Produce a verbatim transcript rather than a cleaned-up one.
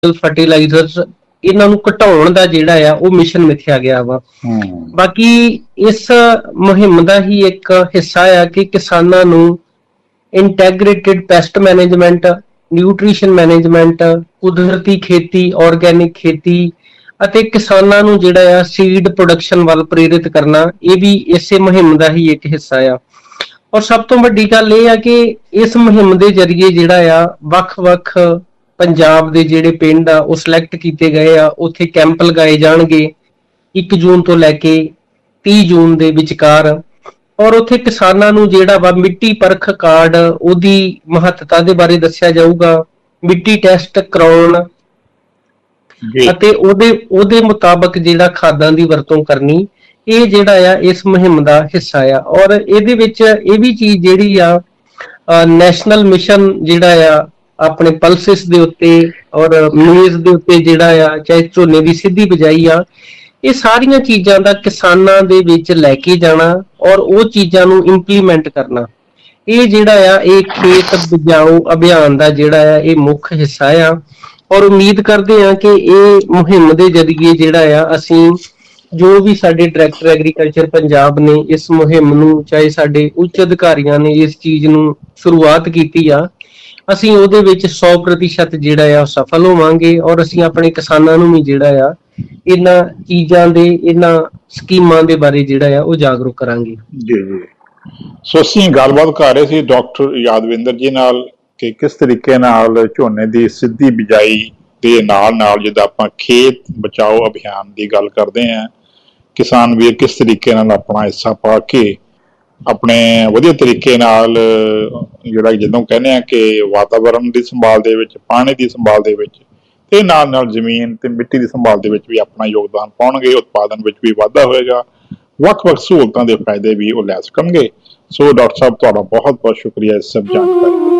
Fertilisers ਇਹਨਾਂ ਨੂੰ ਘਟਾਉਣ ਦਾ ਜਿਹੜਾ ਆ ਉਹ ਮਿਸ਼ਨ ਮਿਥਿਆ ਗਿਆ ਵਾ। ਬਾਕੀ ਇਸ ਮੁਹਿੰਮ ਦਾ ਹੀ ਇੱਕ ਹਿੱਸਾ ਆ ਕਿ ਕਿਸਾਨਾਂ ਨੂੰ ਇੰਟੈਗਰੇਟਿਡ ਪੈਸਟ ਮੈਨੇਜਮੈਂਟ, ਨਿਊਟ੍ਰੀਸ਼ਨ ਮੈਨੇਜਮੈਂਟ, ਕੁਦਰਤੀ ਖੇਤੀ, ਆਰਗੈਨਿਕ ਖੇਤੀ ਅਤੇ ਕਿਸਾਨਾਂ ਨੂੰ ਜਿਹੜਾ ਆ ਸੀਡ ਪ੍ਰੋਡਕਸ਼ਨ ਵੱਲ ਪ੍ਰੇਰਿਤ ਕਰਨਾ, ਇਹ ਵੀ ਇਸੇ ਮੁਹਿੰਮ ਦਾ ਹੀ ਇੱਕ ਹਿੱਸਾ ਆ। ਔਰ ਸਭ ਤੋਂ ਵੱਡੀ ਗੱਲ ਇਹ ਆ ਕਿ ਇਸ ਮੁਹਿੰਮ ਦੇ ਜ਼ਰੀਏ ਜਿਹੜਾ ਆ ਵੱਖ-ਵੱਖ ਪੰਜਾਬ ਦੇ ਜਿਹੜੇ ਪਿੰਡ ਆ ਉਹ ਸਿਲੈਕਟ ਕੀਤੇ ਗਏ ਆ, ਉੱਥੇ ਕੈਂਪ ਲਗਾਏ ਜਾਣਗੇ ਇੱਕ ਜੂਨ ਤੋਂ ਲੈ ਕੇ ਤੀਹ ਜੂਨ ਦੇ ਵਿਚਕਾਰ। ਔਰ ਉੱਥੇ ਕਿਸਾਨਾਂ ਨੂੰ ਜਿਹੜਾ ਵਾ ਮਿੱਟੀ ਪਰਖ ਕਾਰਡ, ਉਹਦੀ ਮਹੱਤਤਾ ਦੇ ਬਾਰੇ ਦੱਸਿਆ ਜਾਊਗਾ, ਮਿੱਟੀ ਟੈਸਟ ਕਰਾਉਣ ਅਤੇ ਉਹਦੇ ਉਹਦੇ ਮੁਤਾਬਕ ਜਿਹੜਾ ਖਾਦਾਂ ਦੀ ਵਰਤੋਂ ਕਰਨੀ, ਇਹ ਜਿਹੜਾ ਆ ਇਸ ਮੁਹਿੰਮ ਦਾ ਹਿੱਸਾ ਆ। ਔਰ ਇਹਦੇ ਵਿੱਚ ਇਹ ਵੀ ਚੀਜ਼ ਜਿਹੜੀ ਆ ਨੈਸ਼ਨਲ ਮਿਸ਼ਨ ਜਿਹੜਾ ਆ ਆਪਣੇ ਪਲਸਿਸ ਦੇ ਉੱਤੇ ਔਰ ਮੇਜ਼ ਦੇ ਉੱਤੇ ਜਿਹੜਾ ਆ, ਚਾਹੇ ਝੋਨੇ ਦੀ ਸਿੱਧੀ ਬਿਜਾਈ ਆ, ਇਹ ਸਾਰੀਆਂ ਚੀਜ਼ਾਂ ਦਾ ਕਿਸਾਨਾਂ ਦੇ ਵਿੱਚ ਲੈ ਕੇ ਜਾਣਾ ਔਰ ਉਹ ਚੀਜ਼ਾਂ ਨੂੰ ਇੰਪਲੀਮੈਂਟ ਕਰਨਾ, ਇਹ ਜਿਹੜਾ ਆ ਇਹ ਖੇਤ ਬਚਾਓ ਅਭਿਆਨ ਦਾ ਜਿਹੜਾ ਆ ਇਹ ਮੁੱਖ ਹਿੱਸਾ ਆ। ਔਰ ਉਮੀਦ ਕਰਦੇ ਹਾਂ ਕਿ ਇਹ ਮੁਹਿੰਮ ਦੇ ਜ਼ਰੀਏ ਜਿਹੜਾ ਆ ਅਸੀਂ ਜੋ ਵੀ ਸਾਡੇ ਡਾਇਰੈਕਟਰ ਐਗਰੀਕਲਚਰ ਪੰਜਾਬ ਨੇ ਇਸ ਮੁਹਿੰਮ ਨੂੰ, ਚਾਹੇ ਸਾਡੇ ਉੱਚ ਅਧਿਕਾਰੀਆਂ ਨੇ ਇਸ ਚੀਜ਼ ਨੂੰ ਸ਼ੁਰੂਆਤ ਕੀਤੀ ਆ, ਅਸੀਂ ਉਹਦੇ ਵਿੱਚ ਸੌ ਪ੍ਰਤੀਸ਼ਤ ਜਿਹੜਾ ਆ ਸਫਲ ਹੋਵਾਂਗੇ ਔਰ ਅਸੀਂ ਆਪਣੇ ਕਿਸਾਨਾਂ ਨੂੰ ਵੀ ਜਿਹੜਾ ਆ ਇਹਨਾਂ ਚੀਜ਼ਾਂ ਦੇ, ਇਹਨਾਂ ਸਕੀਮਾਂ ਦੇ ਬਾਰੇ ਜਿਹੜਾ ਆ ਉਹ ਜਾਗਰੂਕ ਕਰਾਂਗੇ। ਜੀ ਜੀ ਸੋ ਅਸੀਂ ਗੱਲਬਾਤ ਕਰ ਰਹੇ ਸੀ ਡਾਕਟਰ ਯਾਦਵਿੰਦਰ ਜੀ ਨਾਲ ਕਿ ਕਿਸ ਤਰੀਕੇ ਨਾਲ ਝੋਨੇ ਦੀ ਸਿੱਧੀ ਬਿਜਾਈ ਦੇ ਨਾਲ ਨਾਲ ਜਿੱਦਾਂ ਆਪਾਂ ਖੇਤ ਬਚਾਓ ਅਭਿਆਨ ਦੀ ਗੱਲ ਕਰਦੇ ਹਾਂ, ਕਿਸਾਨ ਵੀਰ ਕਿਸ ਤਰੀਕੇ ਨਾਲ ਆਪਣਾ ਹਿੱਸਾ ਪਾ ਕੇ ਆਪਣੇ ਵਧੀਆ ਤਰੀਕੇ ਨਾਲ ਜਿਹੜਾ ਜਦੋਂ ਕਹਿੰਦੇ ਆ ਕਿ ਵਾਤਾਵਰਨ ਦੀ ਸੰਭਾਲ ਦੇ ਵਿੱਚ, ਪਾਣੀ ਦੀ ਸੰਭਾਲ ਦੇ ਵਿੱਚ ਤੇ ਨਾਲ ਨਾਲ ਜ਼ਮੀਨ ਤੇ ਮਿੱਟੀ ਦੀ ਸੰਭਾਲ ਦੇ ਵਿੱਚ ਵੀ ਆਪਣਾ ਯੋਗਦਾਨ ਪਾਉਣਗੇ, ਉਤਪਾਦਨ ਵਿੱਚ ਵੀ ਵਾਧਾ ਹੋਏਗਾ, ਵੱਖ-ਵੱਖ ਸਹੂਲਤਾਂ ਦੇ ਫਾਇਦੇ ਵੀ ਉਹ ਲੈ ਸਕਣਗੇ। ਸੋ ਡਾਕਟਰ ਸਾਹਿਬ ਤੁਹਾਡਾ ਬਹੁਤ ਬਹੁਤ ਸ਼ੁਕਰੀਆ ਇਸ ਸਭ ਜਾਣਕਾਰੀ